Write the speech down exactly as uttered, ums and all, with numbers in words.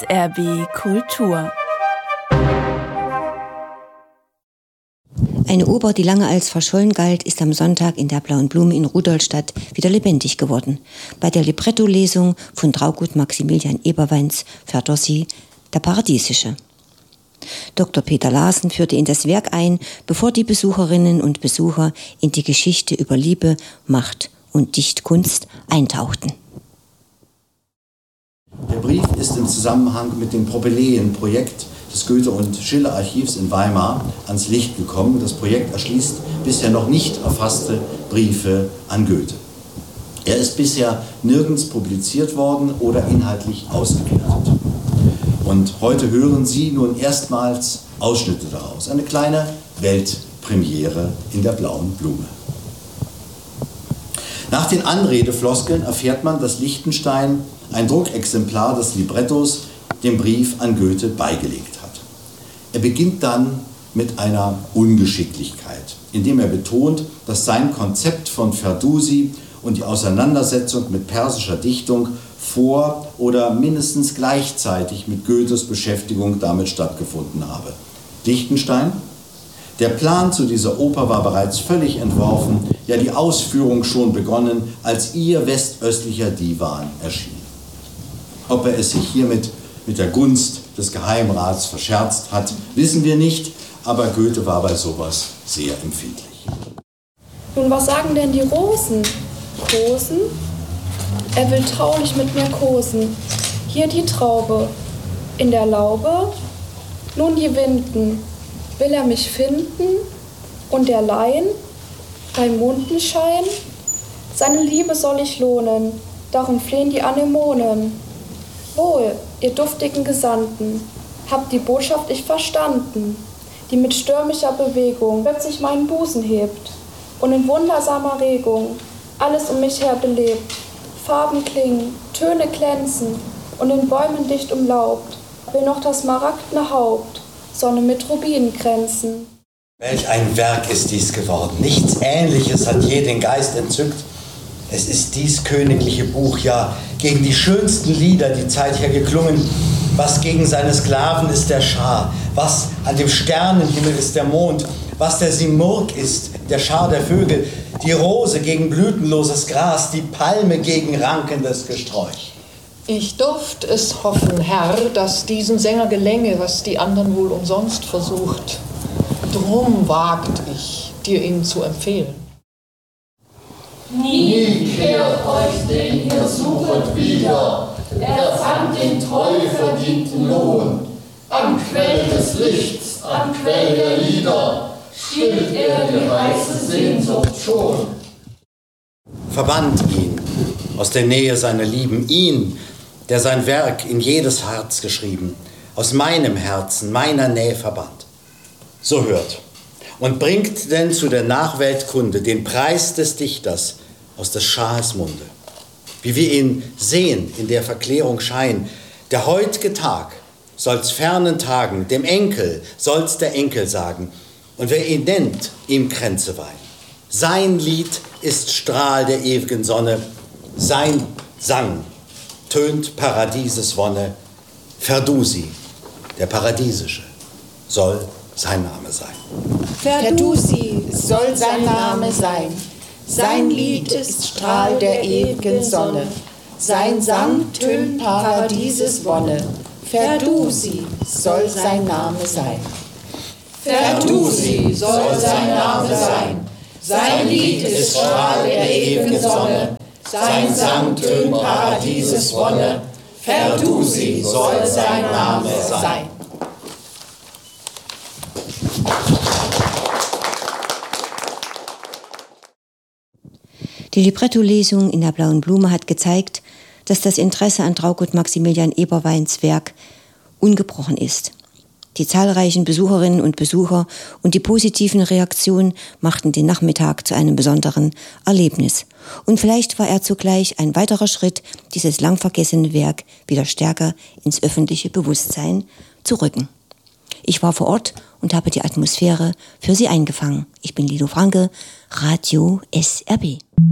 R B Kultur. Eine Oper, die lange als verschollen galt, ist am Sonntag in der Blauen Blume in Rudolstadt wieder lebendig geworden. Bei der Libretto-Lesung von Traugott Maximilian Eberweins Ferdoussi sie Der Paradiesische. Doktor Peter Larsen führte in das Werk ein, bevor die Besucherinnen und Besucher in die Geschichte über Liebe, Macht und Dichtkunst eintauchten. Der Brief ist im Zusammenhang mit dem Propyläen-Projekt des Goethe- und Schiller-Archivs in Weimar ans Licht gekommen. Das Projekt erschließt bisher noch nicht erfasste Briefe an Goethe. Er ist bisher nirgends publiziert worden oder inhaltlich ausgewertet. Und heute hören Sie nun erstmals Ausschnitte daraus. Eine kleine Weltpremiere in der Blauen Blume. Nach den Anredefloskeln erfährt man, dass Lichtenstein ein Druckexemplar des Librettos dem Brief an Goethe beigelegt hat. Er beginnt dann mit einer Ungeschicklichkeit, indem er betont, dass sein Konzept von Ferdoussi und die Auseinandersetzung mit persischer Dichtung vor oder mindestens gleichzeitig mit Goethes Beschäftigung damit stattgefunden habe. Lichtenstein: Der Plan zu dieser Oper war bereits völlig entworfen, ja die Ausführung schon begonnen, als ihr westöstlicher Divan erschien. Ob er es sich hiermit mit der Gunst des Geheimrats verscherzt hat, wissen wir nicht, aber Goethe war bei sowas sehr empfindlich. Nun, was sagen denn die Rosen? Kosen? Er will traulich mit mir kosen. Hier die Traube, in der Laube, nun die Winden. Will er mich finden und der Laien beim Mondenschein? Seine Liebe soll ich lohnen, darum flehen die Anemonen. Wohl, ihr duftigen Gesandten, habt die Botschaft ich verstanden, die mit stürmischer Bewegung plötzlich meinen Busen hebt und in wundersamer Regung alles um mich her belebt. Farben klingen, Töne glänzen und in Bäumen dicht umlaubt will noch das smaragdene Haupt Sonne mit Rubinen kränzen. Welch ein Werk ist dies geworden. Nichts Ähnliches hat je den Geist entzückt. Es ist dies königliche Buch, ja, gegen die schönsten Lieder die Zeit her geklungen. Was gegen seine Sklaven ist der Schar, was an dem Sternenhimmel ist der Mond, was der Simurg ist, der Schar der Vögel, die Rose gegen blütenloses Gras, die Palme gegen rankendes Gesträuch. Ich durft es hoffen, Herr, dass diesen Sänger gelänge, was die anderen wohl umsonst versucht. Drum wagt ich, dir ihn zu empfehlen. Nie kehrt euch, den ihr suchet, wieder. Er fand den treu verdienten Lohn. Am Quell des Lichts, am Quell der Lieder, stillt er die heiße Sehnsucht schon. Verbannt ihn aus der Nähe seiner Lieben, ihn, der sein Werk in jedes Herz geschrieben, aus meinem Herzen, meiner Nähe verbannt. So hört und bringt denn zu der Nachweltkunde den Preis des Dichters aus des Schahes Munde. Wie wir ihn sehen in der Verklärung Schein, der heut'ge Tag soll's fernen Tagen, dem Enkel soll's der Enkel sagen, und wer ihn nennt, ihm Kränze weihen. Sein Lied ist Strahl der ewigen Sonne, sein Sang tönt Paradieses Wonne. Ferdoussi, der Paradiesische, soll sein Name sein. Ferdoussi soll sein Name sein. Sein Lied ist Strahl der ewigen Sonne. Sein Sang tönt Paradieses Wonne. Ferdoussi soll sein Name sein. Ferdoussi soll sein Name sein. Sein Lied ist Strahl der ewigen Sonne. Sein Sang tönt Paradieses Wonne. Ferdoussi soll sein Name sein. Die Libretto-Lesung in der Blauen Blume hat gezeigt, dass das Interesse an Traugott Maximilian Eberweins Werk ungebrochen ist. Die zahlreichen Besucherinnen und Besucher und die positiven Reaktionen machten den Nachmittag zu einem besonderen Erlebnis. Und vielleicht war er zugleich ein weiterer Schritt, dieses lang vergessene Werk wieder stärker ins öffentliche Bewusstsein zu rücken. Ich war vor Ort und habe die Atmosphäre für Sie eingefangen. Ich bin Lido Franke, Radio S R B.